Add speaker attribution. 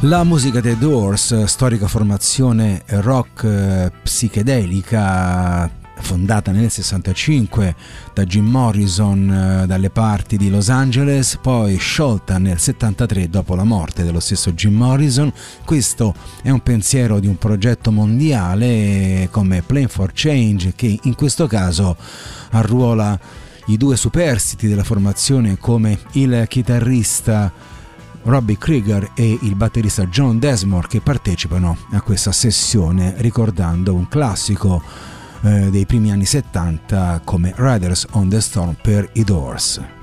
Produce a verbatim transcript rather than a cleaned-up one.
Speaker 1: La musica dei Doors, storica formazione rock eh, psichedelica fondata nel sessantacinque da Jim Morrison eh, dalle parti di Los Angeles, poi sciolta nel settantatré dopo la morte dello stesso Jim Morrison. Questo è un pensiero di un progetto mondiale come Plan for Change, che in questo caso arruola i due superstiti della formazione come il chitarrista Robbie Krieger e il batterista John Densmore, che partecipano a questa sessione ricordando un classico eh, dei primi anni settanta come Riders on the Storm per i Doors.